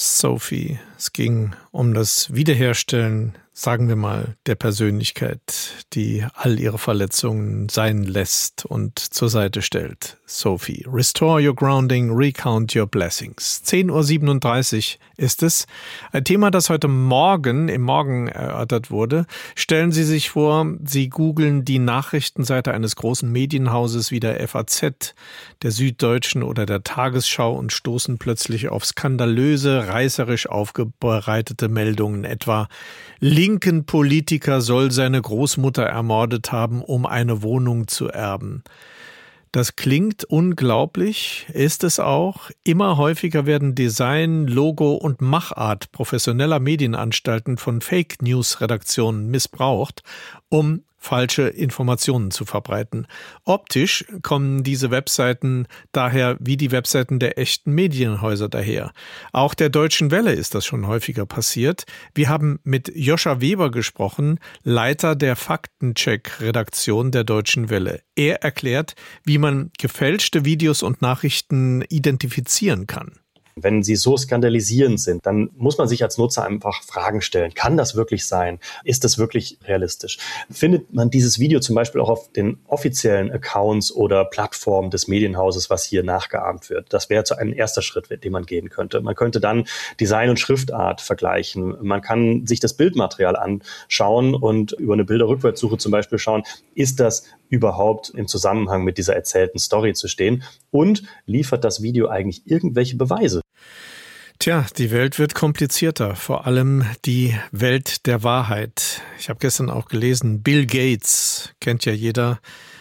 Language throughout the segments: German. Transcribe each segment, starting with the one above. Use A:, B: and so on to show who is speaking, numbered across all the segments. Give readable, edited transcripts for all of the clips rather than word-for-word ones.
A: Sophie. Es ging um das Wiederherstellen, sagen wir mal, der Persönlichkeit, die all ihre Verletzungen sein lässt und zur Seite stellt. Sophie. Restore your grounding, recount your blessings. 10:37 Uhr ist es. Ein Thema, das heute Morgen, im Morgen erörtert wurde. Stellen Sie sich vor, Sie googeln die Nachrichtenseite eines großen Medienhauses wie der FAZ, der Süddeutschen oder der Tagesschau und stoßen plötzlich auf skandalöse, reißerisch aufbereitete Meldungen, etwa linken Politiker soll seine Großmutter ermordet haben, um eine Wohnung zu erben. Das klingt unglaublich, ist es auch. Immer häufiger werden Design, Logo und Machart professioneller Medienanstalten von Fake-News-Redaktionen missbraucht, um falsche Informationen zu verbreiten. Optisch kommen diese Webseiten daher wie die Webseiten der echten Medienhäuser daher. Auch der Deutschen Welle ist das schon häufiger passiert. Wir haben mit Joscha Weber gesprochen, Leiter der Faktencheck-Redaktion der Deutschen Welle. Er erklärt, wie man gefälschte Videos und Nachrichten identifizieren kann.
B: Wenn sie so skandalisierend sind, dann muss man sich als Nutzer einfach Fragen stellen. Kann das wirklich sein? Ist das wirklich realistisch? Findet man dieses Video zum Beispiel auch auf den offiziellen Accounts oder Plattformen des Medienhauses, was hier nachgeahmt wird? Das wäre so ein erster Schritt, den man gehen könnte. Man könnte dann Design und Schriftart vergleichen. Man kann sich das Bildmaterial anschauen und über eine Bilderrückwärtssuche zum Beispiel schauen, ist das überhaupt im Zusammenhang mit dieser erzählten Story zu stehen? Und liefert das Video eigentlich irgendwelche Beweise?
A: Tja, die Welt wird komplizierter, vor allem die Welt der Wahrheit. Ich habe gestern auch gelesen, Bill Gates, kennt ja jeder,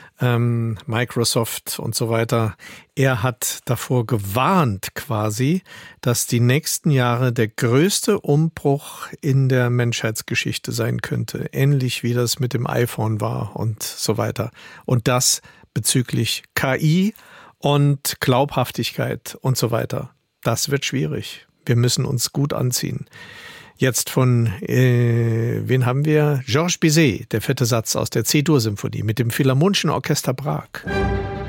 A: Microsoft und so weiter. Er hat davor gewarnt quasi, dass die nächsten Jahre der größte Umbruch in der Menschheitsgeschichte sein könnte. Ähnlich wie das mit dem iPhone war und so weiter. Und das bezüglich KI und Glaubhaftigkeit und so weiter. Das wird schwierig. Wir müssen uns gut anziehen. Jetzt von, wen haben wir? Georges Bizet, der 4. Satz aus der C-Dur-Symphonie mit dem Philharmonischen Orchester Prag.